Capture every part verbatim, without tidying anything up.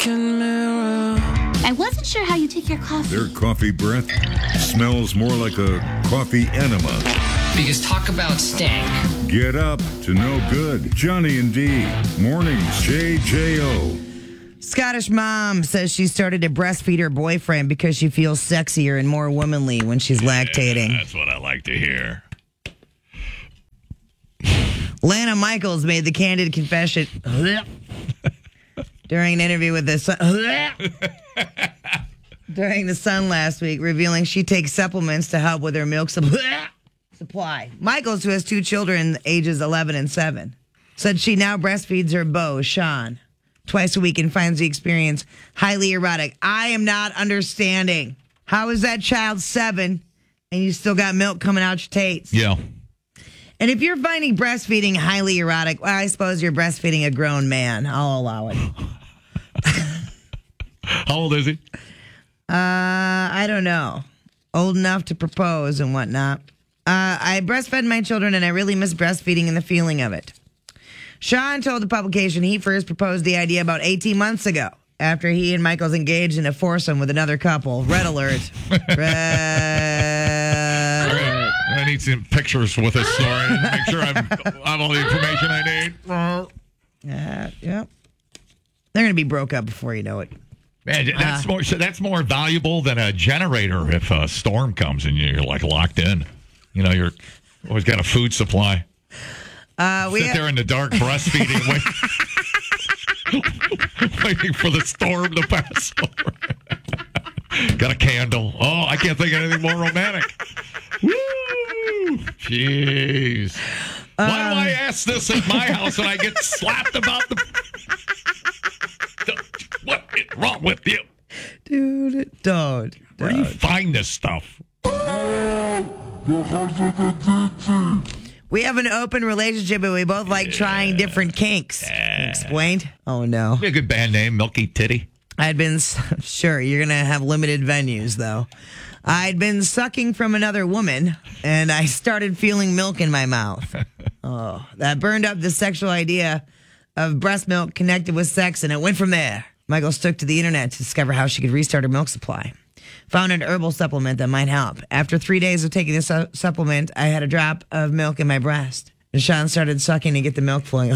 broken mirror. I wasn't sure how you take your coffee. Their coffee breath smells more like a coffee enema. Because talk about stank. Get up to no good. Johnny and D. Mornings, J J O. Scottish mom says she started to breastfeed her boyfriend because she feels sexier and more womanly when she's lactating. Yeah, that's what I like to hear. Lana Michaels made the candid confession during an interview with the Sun, during the Sun last week, revealing she takes supplements to help with her milk supply. Michaels, who has two children, ages eleven and seven, said she now breastfeeds her beau, Sean, twice a week and finds the experience highly erotic. I am not understanding. How is that child seven and you still got milk coming out your tates? Yeah. And if you're finding breastfeeding highly erotic, well, I suppose you're breastfeeding a grown man. I'll allow it. How old is he? Uh, I don't know. Old enough to propose and whatnot. Uh, I breastfed my children, and I really miss breastfeeding and the feeling of it. Sean told the publication he first proposed the idea about eighteen months ago, after he and Michaels engaged in a foursome with another couple. Red alert. Red alert. I need some pictures with this story and make sure I'm, I have all the information I need. Uh, yep. They're going to be broke up before you know it. Man, that's uh, more so that's more valuable than a generator if a storm comes and you're like locked in. You know, you're always got a food supply. Uh, we Sit have- there in the dark breastfeeding, wait, waiting for the storm to pass over. Got a candle. Oh, I can't think of anything more romantic. Woo! Jeez. Why do I ask this at my house and I get slapped about the... What is wrong with you? Dude, don't. Where do you find this stuff? We have an open relationship and we both like yeah. trying different kinks. Yeah. Explained? Oh, no. Be a good band name, Milky Titty. I'd been... Sure, you're going to have limited venues, though. I'd been sucking from another woman, and I started feeling milk in my mouth. Oh, that burned up the sexual idea of breast milk connected with sex, and it went from there. Michaels took to the internet to discover how she could restart her milk supply. Found an herbal supplement that might help. After three days of taking this su- supplement, I had a drop of milk in my breast. And Sean started sucking to get the milk flowing.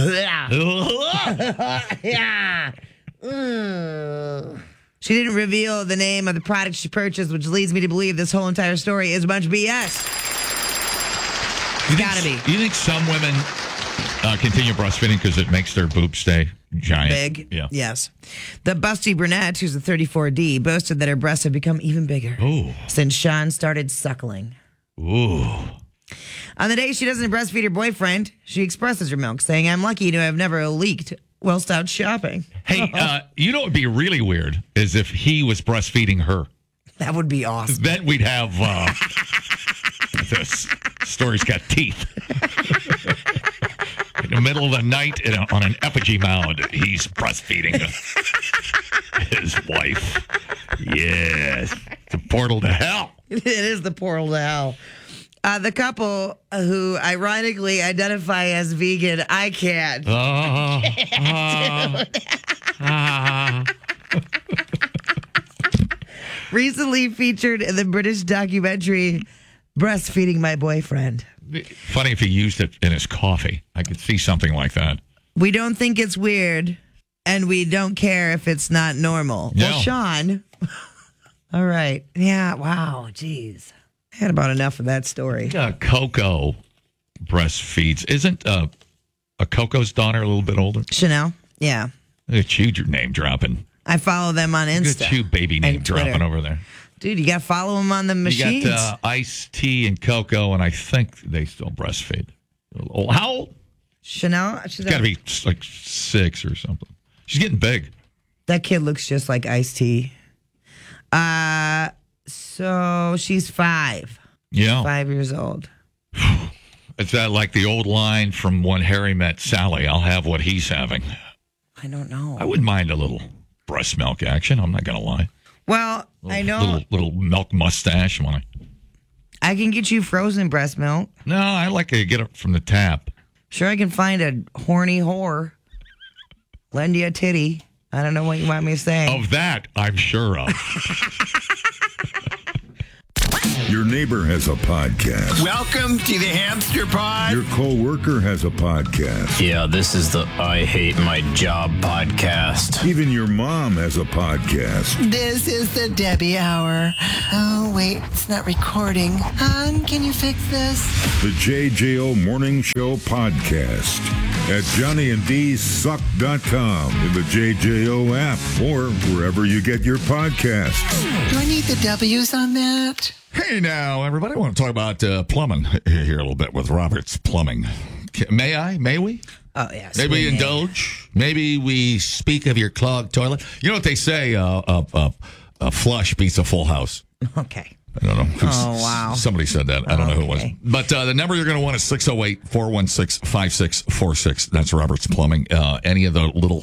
Yeah. Mm. She didn't reveal the name of the product she purchased, which leads me to believe this whole entire story is a bunch of B S. It's gotta be. You think some women uh, continue breastfeeding because it makes their boobs stay giant? Big? Yeah. Yes. The busty brunette, who's a thirty-four D, boasted that her breasts have become even bigger Ooh. since Sean started suckling. Ooh. On the day she doesn't breastfeed her boyfriend, she expresses her milk, saying, I'm lucky to have never leaked whilst out shopping. Hey, uh, you know what would be really weird is if he was breastfeeding her. That would be awesome. Then we'd have uh, this story's got teeth. In the middle of the night in a, on an effigy mound, he's breastfeeding his wife. Yes. It's a portal to hell. It is the portal to hell. Uh, the couple who ironically identify as vegan, I can't. Uh, uh, uh. Recently featured in the British documentary Breastfeeding My Boyfriend. Funny if he used it in his coffee. I could see something like that. We don't think it's weird, and we don't care if it's not normal. No. Well, Sean. All right. Yeah, wow, jeez. I had about enough of that story. Uh, Coco breastfeeds. Isn't uh, a Coco's daughter a little bit older? Chanel? Yeah. Look at you, your name dropping. I follow them on Insta. Look at you, baby name dropping over there. Dude, you got to follow them on the machines. You got uh, Ice-T and Coco, and I think they still breastfeed. Oh, how old? Chanel? She's got to be like six or something. She's getting big. That kid looks just like Ice-T. Uh, so she's five. Yeah. Five years old. It's that like the old line from When Harry Met Sally, I'll have what he's having. I don't know. I wouldn't mind a little breast milk action. I'm not going to lie. Well, little, I know. Little, little milk mustache. When I... I can get you frozen breast milk. No, I like to get it from the tap. Sure, I can find a horny whore. Lend you a titty. I don't know what you want me to say. Of that, I'm sure of. Your neighbor has a podcast. Welcome to the Hamster Pod. Your co-worker has a podcast. Yeah, this is the I Hate My Job podcast. Even your mom has a podcast. This is the Debbie Hour. Oh, wait, it's not recording. Hon, can you fix this? The J J O Morning Show podcast at Johnny and D's Suck dot com, in the J J O app, or wherever you get your podcasts. Do I need the W's on that? Hey now, everybody, I want to talk about uh, plumbing here a little bit with Roberts Plumbing. May I? May we? Oh, yes. Maybe we may. indulge. Maybe we speak of your clogged toilet. You know what they say? Uh, uh, uh, a flush beats a full house. Okay. I don't know. Who's- Oh, wow. Somebody said that. I don't know who it was. Okay. But uh, the number you're going to want is six oh eight, four one six, five six four six. That's Roberts Plumbing. Uh, any of the little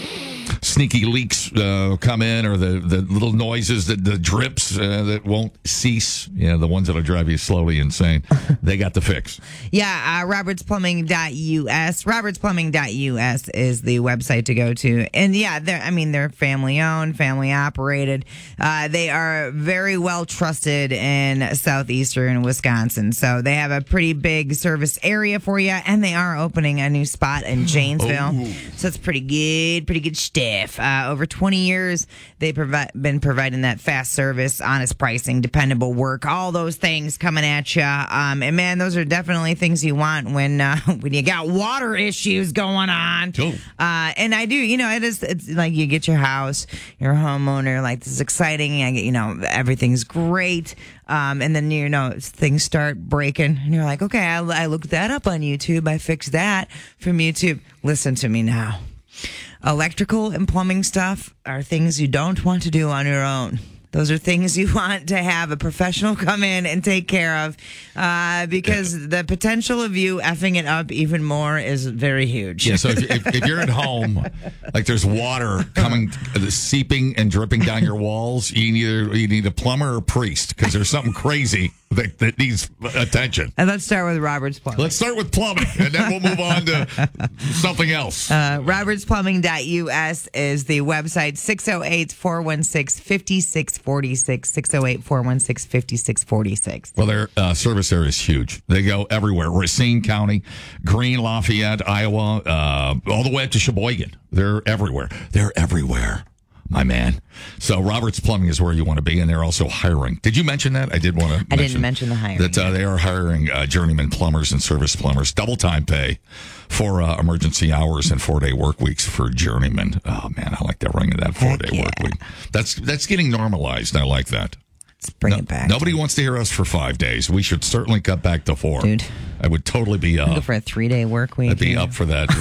sneaky leaks uh, come in, or the, the little noises, that the drips uh, that won't cease, you know, the ones that'll drive you slowly insane, they got the fix. Yeah, uh, roberts plumbing dot U S. roberts plumbing dot U S is the website to go to. And yeah, they're, I mean, they're family owned, family operated. Uh, they are very well trusted in southeastern Wisconsin. So they have a pretty big service area for you, and they are opening a new spot in Janesville. Oh. So it's pretty good, pretty good stuff. Uh, over twenty years, they've provi- been providing that fast service, honest pricing, dependable work, all those things coming at you. Um, and man, those are definitely things you want when uh, when you got water issues going on. Cool. Uh, and I do, you know, it is. It's like you get your house, you're a homeowner, like this is exciting. I get, you know, everything's great. Um, and then, you know, things start breaking, and you're like, okay, I, I looked that up on YouTube. I fixed that from YouTube. Listen to me now. Electrical and plumbing stuff are things you don't want to do on your own. Those are things you want to have a professional come in and take care of, uh, because the potential of you effing it up even more is very huge. Yeah, so if, if, if you're at home, like there's water coming, uh, seeping and dripping down your walls, you need, you need a plumber or a priest, because there's something crazy that, that needs attention. And let's start with Roberts Plumbing. Let's start with plumbing, and then we'll move on to something else. Uh, roberts plumbing dot U S is the website. six oh eight, four one six, five six four six. six oh eight, four one six, five six four six. Well, their uh, service area is huge. They go everywhere. Racine County, Greene, Lafayette, Iowa, uh, all the way up to Sheboygan. They're everywhere. They're everywhere, my man. So Roberts Plumbing is where you want to be, and they're also hiring. Did you mention that? I did want to I didn't mention the hiring. That uh, they are hiring uh, journeyman plumbers and service plumbers, double time pay for uh, emergency hours and four day work weeks for journeyman. Oh man, I like that ring of that four day Heck yeah. work week. That's that's getting normalized. I like that. Let's bring No- it back. Nobody wants to hear us for five days. We should certainly cut back to four. Dude. I would totally be uh, Go for a three day work week. I'd be yeah. up for that.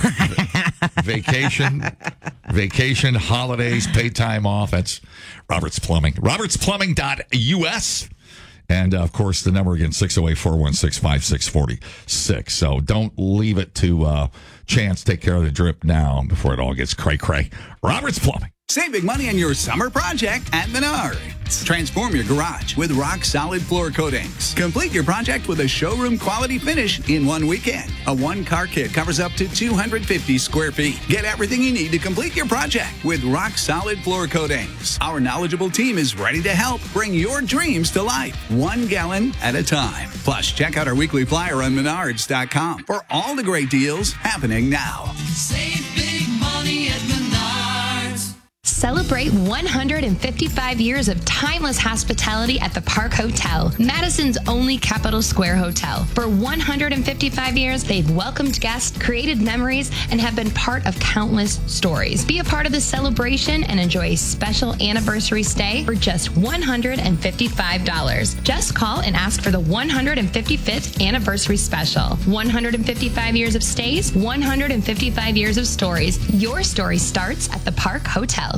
vacation, vacation, holidays, paid time off. That's Roberts Plumbing. roberts plumbing dot U S. And, uh, of course, the number again, six oh eight, four one six, five six four six. So don't leave it to uh, chance. Take care of the drip now before it all gets cray-cray. Roberts Plumbing. Save big money on your summer project at Menards. Transform your garage with rock-solid floor coatings. Complete your project with a showroom-quality finish in one weekend. A one-car kit covers up to two hundred fifty square feet. Get everything you need to complete your project with rock-solid floor coatings. Our knowledgeable team is ready to help bring your dreams to life, one gallon at a time. Plus, check out our weekly flyer on menards dot com for all the great deals happening now. Save big money at Menards. Celebrate one hundred fifty-five years of timeless hospitality at the Park Hotel, Madison's only Capitol Square hotel. For one hundred fifty-five years, they've welcomed guests, created memories, and have been part of countless stories. Be a part of the celebration and enjoy a special anniversary stay for just one hundred fifty-five dollars. Just call and ask for the one hundred fifty-fifth anniversary special. one hundred fifty-five years of stays, one hundred fifty-five years of stories. Your story starts at the Park Hotel.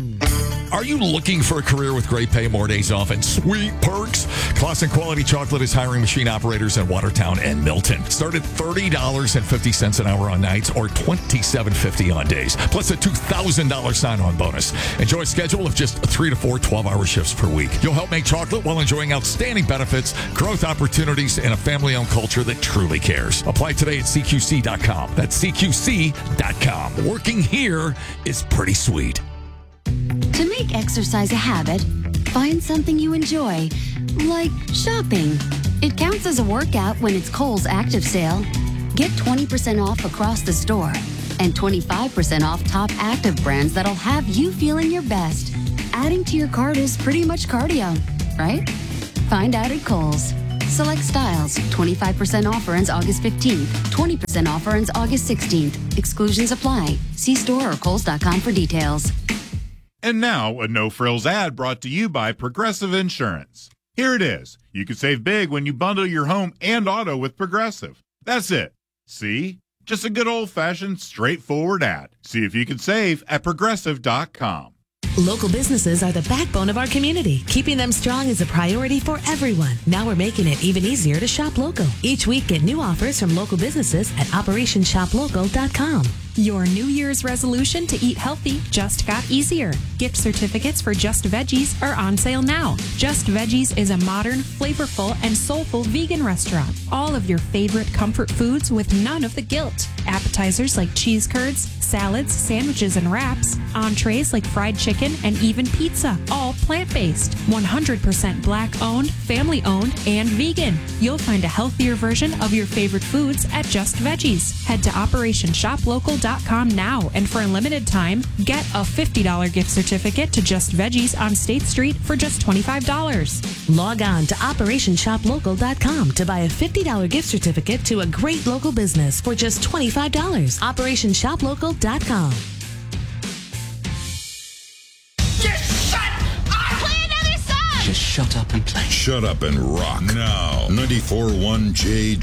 Are you looking for a career with great pay, more days off, and sweet perks? Classic Quality Chocolate is hiring machine operators in Watertown and Milton. Start at thirty dollars and fifty cents an hour on nights or twenty-seven fifty on days, plus a two thousand dollars sign-on bonus. Enjoy a schedule of just three to four twelve-hour shifts per week. You'll help make chocolate while enjoying outstanding benefits, growth opportunities, and a family-owned culture that truly cares. Apply today at C Q C dot com. That's C Q C dot com. Working here is pretty sweet. To make exercise a habit, find something you enjoy, like shopping. It counts as a workout when it's Kohl's Active Sale. Get twenty percent off across the store and twenty-five percent off top active brands that'll have you feeling your best. Adding to your cart is pretty much cardio, right? Find out at Kohl's. Select styles. twenty-five percent offer ends August fifteenth. twenty percent offer ends August sixteenth. Exclusions apply. See store or kohls dot com for details. And now, a no-frills ad brought to you by Progressive Insurance. Here it is. You can save big when you bundle your home and auto with Progressive. That's it. See? Just a good old-fashioned, straightforward ad. See if you can save at progressive dot com. Local businesses are the backbone of our community. Keeping them strong is a priority for everyone. Now we're making it even easier to shop local. Each week, get new offers from local businesses at operation shop local dot com. Your New Year's resolution to eat healthy just got easier. Gift certificates for Just Veggies are on sale now. Just Veggies is a modern, flavorful, and soulful vegan restaurant. All of your favorite comfort foods with none of the guilt. Appetizers like cheese curds, salads, sandwiches, and wraps. Entrees like fried chicken and even pizza. All plant-based. one hundred percent black-owned, family-owned, and vegan. You'll find a healthier version of your favorite foods at Just Veggies. Head to operation shop local dot com now, and for a limited time, get a fifty dollars gift certificate to Just Veggies on State Street for just twenty-five dollars. Log on to operation shop local dot com to buy a fifty dollars gift certificate to a great local business for just twenty-five dollars. operation shop local dot com. Just shut up! Play another song! Just shut up and play. Shut up and rock. Now, ninety-four point one J